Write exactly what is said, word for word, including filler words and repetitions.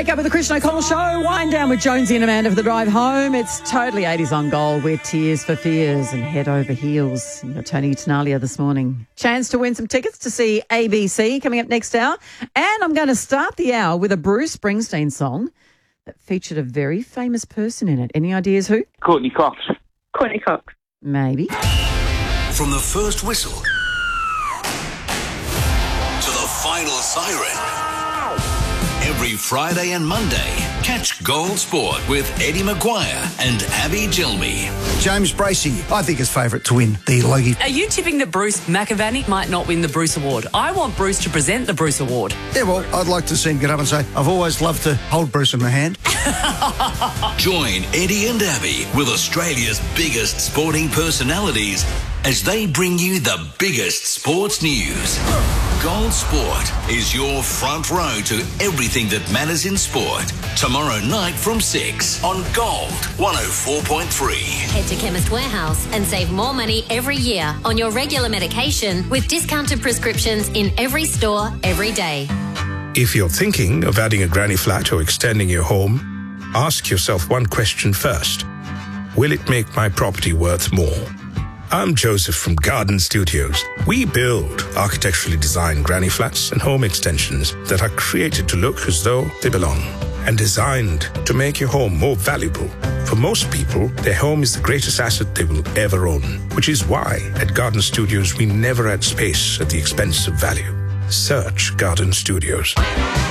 Wake up with the Christian O'Connell Show. Wind down with Jonesy and Amanda for the drive home. It's totally eighties on Gold with Tears for Fears and Head Over Heels. You got Tony Tenalia this morning. Chance to win some tickets to see A B C coming up next hour. And I'm going to start the hour with a Bruce Springsteen song that featured a very famous person in it. Any ideas who? Courtney Cox. Courtney Cox. Maybe. From the first whistle to the final siren. Every Friday and Monday, catch Gold Sport with Eddie Maguire and Abby Gilmy. James Bracey, I think, is favourite to win the Logie. Are you tipping that Bruce McAvaney might not win the Bruce Award? I want Bruce to present the Bruce Award. Yeah, well, I'd like to see him get up and say, I've always loved to hold Bruce in my hand. Join Eddie and Abby with Australia's biggest sporting personalities as they bring you the biggest sports news. Gold Sport is your front row to everything that matters in sport. Tomorrow night from six on Gold one oh four point three. Head to Chemist Warehouse and save more money every year on your regular medication with discounted prescriptions in every store, every day. If you're thinking of adding a granny flat or extending your home, ask yourself one question first. Will it make my property worth more? I'm Joseph from Garden Studios. We build architecturally designed granny flats and home extensions that are created to look as though they belong and designed to make your home more valuable. For most people, their home is the greatest asset they will ever own, which is why at Garden Studios we never add space at the expense of value. Search Garden Studios.